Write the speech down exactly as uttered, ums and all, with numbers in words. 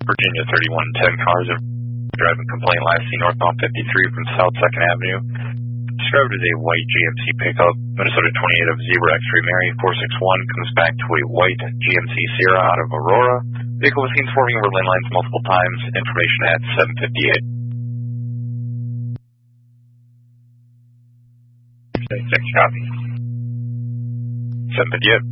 Virginia thirty-one ten cars are driving complaint last seen northbound fifty-three from South second Avenue. Described as a white G M C pickup. Minnesota twenty-eight of Zebra X-Ray Mary four six one comes back to a white G M C Sierra out of Aurora. Vehicle was seen swerving over lane lines multiple times. Information at seven fifty-eight. Six copy. seven fifty-eight.